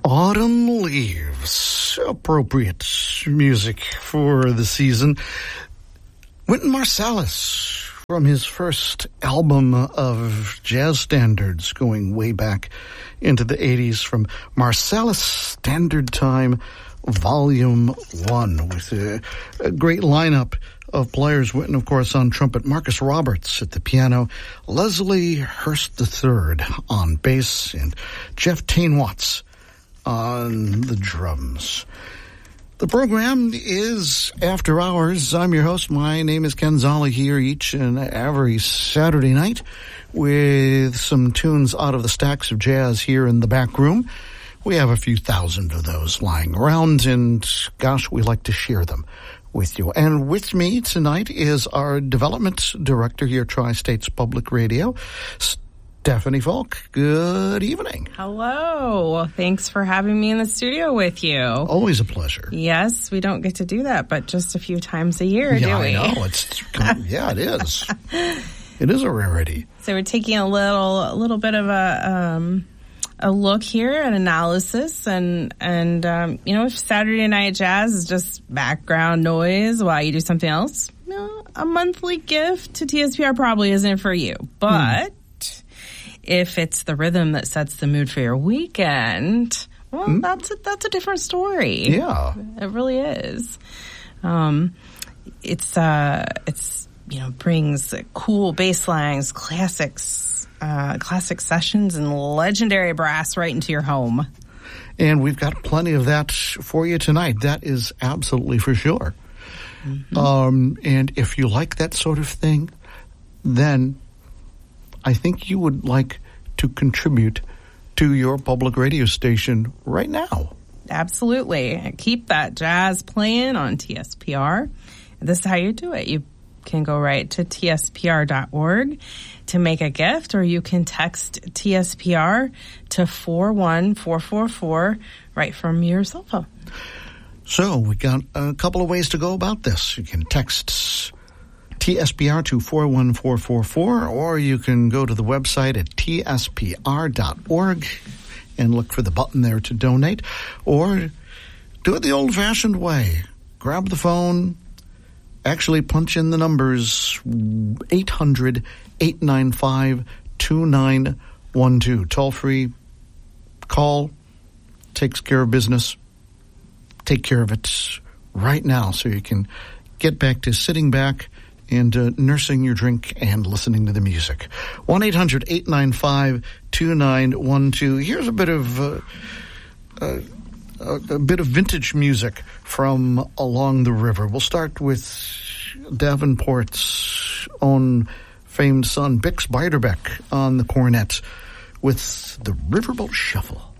Autumn Leaves, appropriate music for the season. Wynton Marsalis from his first album of jazz standards going way back into the 80s from Marsalis Standard Time Volume 1 with a great lineup of players. Wynton, of course, on trumpet, Marcus Roberts at the piano, Leslie Hurst III on bass, and Jeff Tain-Watts on the drums. The program is After Hours. I'm your host. My name is Ken Zolli, here each and every Saturday night with some tunes out of the stacks of jazz here in the back room. We have a few thousand of those lying around, and gosh, we like to share them with you. And with me tonight is our development director here at Tri-States Public Radio, Stephanie Falk. Good evening. Hello. Thanks for having me in the studio with you. Always a pleasure. Yes, we don't get to do that, but just a few times a year, do we? I know. Yeah, it is. It is a rarity. So we're taking a little bit of a look here, an analysis, and if Saturday Night Jazz is just background noise while you do something else, a monthly gift to TSPR probably isn't for you. But if it's the rhythm that sets the mood for your weekend, well, that's a different story. Yeah, it really is. It's brings cool bass lines, classic sessions, and legendary brass right into your home. And we've got plenty of that for you tonight. That is absolutely for sure. Mm-hmm. And if you like that sort of thing, then I think you would like to contribute to your public radio station right now. Absolutely. Keep that jazz playing on TSPR. This is how you do it. You can go right to tspr.org to make a gift, or you can text TSPR to 41444 right from your cell phone. So we got a couple of ways to go about this. You can text TSPR to 41444, or you can go to the website at tspr.org and look for the button there to donate, or do it the old-fashioned way. Grab the phone, actually punch in the numbers 800-895-2912. Toll-free call, takes care of business. Take care of it right now so you can get back to sitting back and nursing your drink and listening to the music. 1-800-895-2912. Here's a bit of vintage music from along the river. We'll start with Davenport's own famed son, Bix Beiderbecke, on the cornet with the Riverboat Shuffle.